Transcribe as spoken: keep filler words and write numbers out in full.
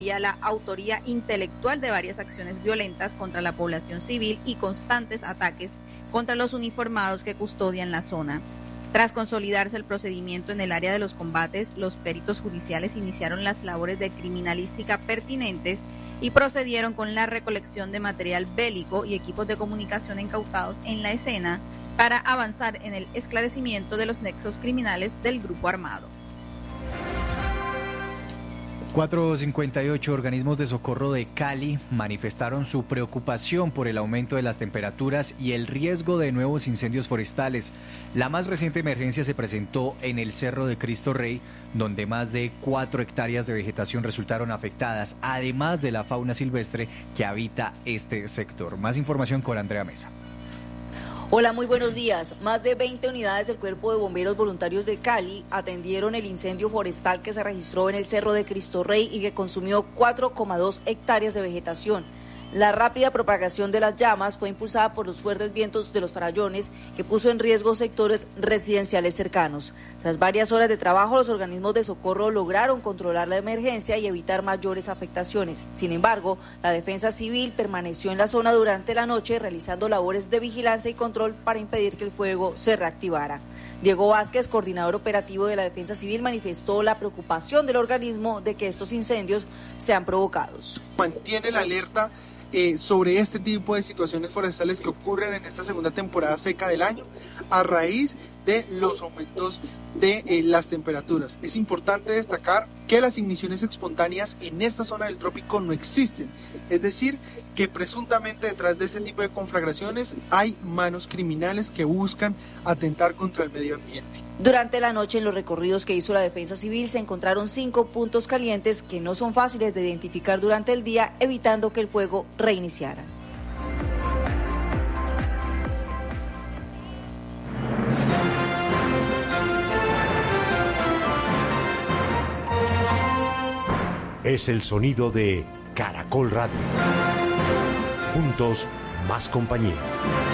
la autoría intelectual de varias acciones violentas contra la población civil y constantes ataques contra los uniformados que custodian la zona. Tras consolidarse el procedimiento en el área de los combates, los peritos judiciales iniciaron las labores de criminalística pertinentes y procedieron con la recolección de material bélico y equipos de comunicación incautados en la escena para avanzar en el esclarecimiento de los nexos criminales del grupo armado. cuatrocientos cincuenta y ocho organismos de socorro de Cali manifestaron su preocupación por el aumento de las temperaturas y el riesgo de nuevos incendios forestales. La más reciente emergencia se presentó en el Cerro de Cristo Rey, donde más de cuatro hectáreas de vegetación resultaron afectadas, además de la fauna silvestre que habita este sector. Más información con Andrea Mesa. Hola, muy buenos días. Más de veinte unidades del Cuerpo de Bomberos Voluntarios de Cali atendieron el incendio forestal que se registró en el Cerro de Cristo Rey y que consumió cuatro coma dos hectáreas de vegetación. La rápida propagación de las llamas fue impulsada por los fuertes vientos de los farallones que puso en riesgo sectores residenciales cercanos. Tras varias horas de trabajo, los organismos de socorro lograron controlar la emergencia y evitar mayores afectaciones. Sin embargo, la Defensa Civil permaneció en la zona durante la noche realizando labores de vigilancia y control para impedir que el fuego se reactivara. Diego Vázquez, coordinador operativo de la Defensa Civil, manifestó la preocupación del organismo de que estos incendios sean provocados. Mantiene la alerta Eh, sobre este tipo de situaciones forestales que ocurren en esta segunda temporada seca del año a raíz de los aumentos de eh, las temperaturas. Es importante destacar que las igniciones espontáneas en esta zona del trópico no existen, es decir, que presuntamente detrás de este tipo de conflagraciones hay manos criminales que buscan atentar contra el medio ambiente. Durante la noche, en los recorridos que hizo la Defensa Civil, se encontraron cinco puntos calientes que no son fáciles de identificar durante el día, evitando que el fuego reiniciara. Es el sonido de Caracol Radio. Juntos, más compañía.